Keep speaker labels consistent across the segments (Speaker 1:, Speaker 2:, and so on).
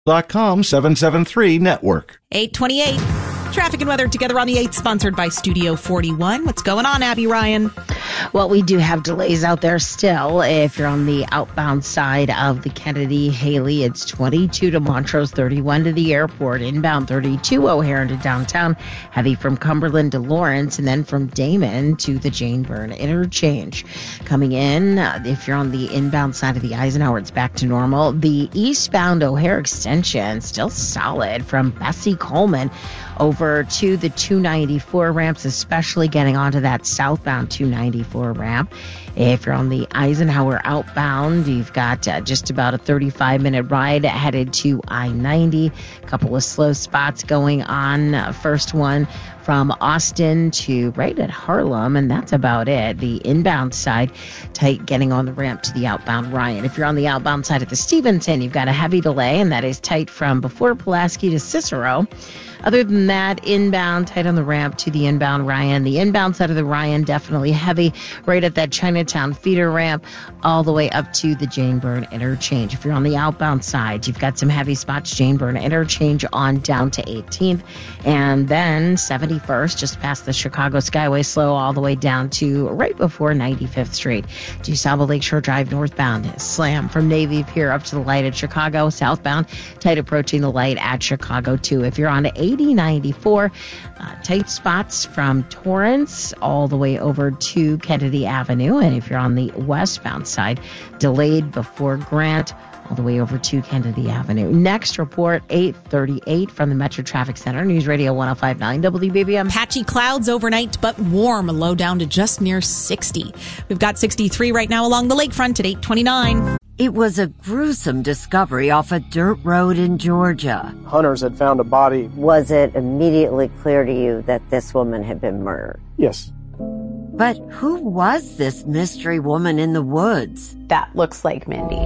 Speaker 1: .com 773 network.
Speaker 2: 8:28. Traffic and weather together on the 8th, sponsored by Studio 41. What's going on, Abby Ryan?
Speaker 3: Well, we do have delays out there still. If you're on the outbound side of the Kennedy Haley, it's 22 to Montrose, 31 to the airport, inbound 32 O'Hare into downtown, heavy from Cumberland to Lawrence, and then from Damon to the Jane Byrne interchange. Coming in, if you're on the inbound side of the Eisenhower, it's back to normal. The eastbound O'Hare extension still solid from Bessie Coleman over to the 294 ramps, especially getting onto that southbound 294 ramp. If you're on the Eisenhower outbound, you've got just about a 35-minute ride headed to I-90. A couple of slow spots going on. First one from Austin to right at Harlem, and that's about it. The inbound side, tight getting on the ramp to the outbound Ryan. If you're on the outbound side at the Stevenson, you've got a heavy delay, and that is tight from before Pulaski to Cicero. Other than that, inbound, tight on the ramp to the inbound Ryan. The inbound side of the Ryan, definitely heavy right at that Chinatown feeder ramp all the way up to the Jane Byrne interchange. If you're on the outbound side, you've got some heavy spots, Jane Byrne interchange on down to 18th. And then 71st, just past the Chicago Skyway, slow all the way down to right before 95th Street. DeSable Lakeshore Drive northbound, slam from Navy Pier up to the light at Chicago. Southbound, tight approaching the light at Chicago too. If you're on to 8094, tight spots from Torrance all the way over to Kennedy Avenue. And if you're on the westbound side, delayed before Grant all the way over to Kennedy Avenue. Next report, 8:38 from the Metro Traffic Center, News Radio 105.9 WBBM.
Speaker 2: Patchy clouds overnight, but warm, low down to just near 60. We've got 63 right now along the lakefront at 8:29.
Speaker 4: It was a gruesome discovery off a dirt road in Georgia.
Speaker 5: Hunters had found a body.
Speaker 6: Was it immediately clear to you that this woman had been murdered?
Speaker 5: Yes.
Speaker 4: But who was this mystery woman in the woods?
Speaker 7: That looks like Mindy.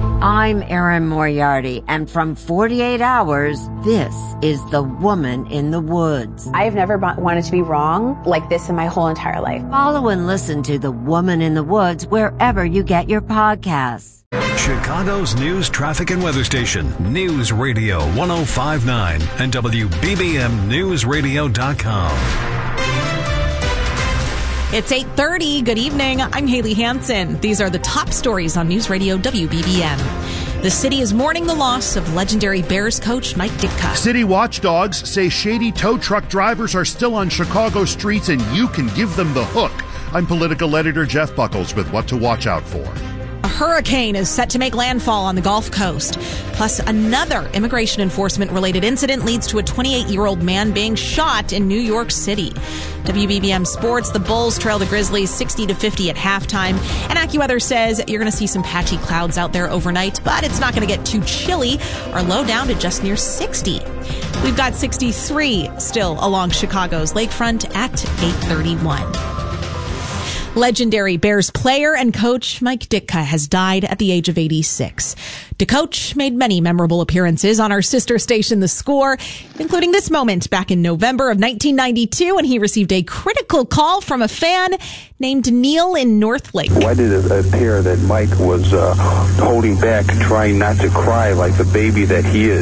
Speaker 4: I'm Erin Moriarty, and from 48 Hours, this is The Woman in the Woods.
Speaker 7: I've never wanted to be wrong like this in my whole entire life.
Speaker 4: Follow and listen to The Woman in the Woods wherever you get your podcasts.
Speaker 8: Chicago's news, traffic, and weather station, News Radio 105.9 and WBBMNewsRadio.com.
Speaker 2: It's 8:30. Good evening. I'm Haley Hansen. These are the top stories on News Radio WBBM. The city is mourning the loss of legendary Bears coach Mike Ditka.
Speaker 9: City watchdogs say shady tow truck drivers are still on Chicago streets and you can give them the hook. I'm political editor Jeff Buckles with what to watch out for.
Speaker 2: A hurricane is set to make landfall on the Gulf Coast. Plus, another immigration enforcement-related incident leads to a 28-year-old man being shot in New York City. WBBM Sports, the Bulls trail the Grizzlies 60-50 at halftime. And AccuWeather says you're going to see some patchy clouds out there overnight, but it's not going to get too chilly. Our low down to just near 60. We've got 63 still along Chicago's lakefront at 8:31. Legendary Bears player and coach Mike Ditka has died at the age of 86. The coach made many memorable appearances on our sister station, The Score, including this moment back in November of 1992 when he received a critical call from a fan named Neil in Northlake.
Speaker 10: Why did it appear that Mike was holding back, trying not to cry like the baby that he is?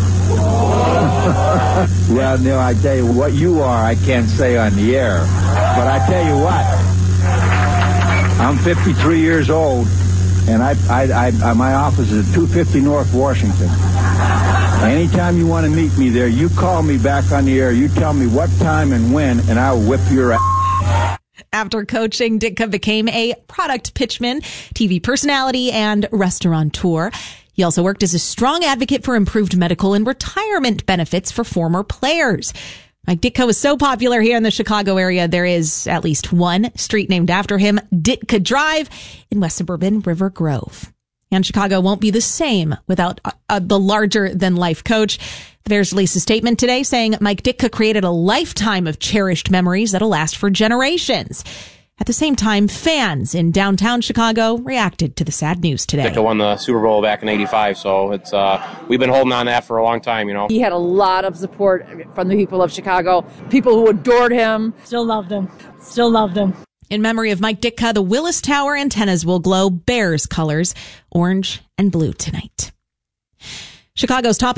Speaker 11: Well, Neil, I tell you what you are, I can't say on the air. But I tell you what, I'm 53 years old, and my office is at 250 North Washington. Anytime you want to meet me there, you call me back on the air. You tell me what time and when, and I'll whip your ass.
Speaker 2: After coaching, Ditka became a product pitchman, TV personality, and restaurateur. He also worked as a strong advocate for improved medical and retirement benefits for former players. Mike Ditka was so popular here in the Chicago area, there is at least one street named after him, Ditka Drive in West Suburban River Grove. And Chicago won't be the same without the larger-than-life coach. The Bears released a statement today saying Mike Ditka created a lifetime of cherished memories that'll last for generations. At the same time, fans in downtown Chicago reacted to the sad news today.
Speaker 12: Ditka won the Super Bowl back in '85, so it's we've been holding on to that for a long time, you know.
Speaker 13: He had a lot of support from the people of Chicago, people who adored him.
Speaker 14: Still loved him. Still loved him.
Speaker 2: In memory of Mike Ditka, the Willis Tower antennas will glow Bears colors, orange and blue tonight. Chicago's top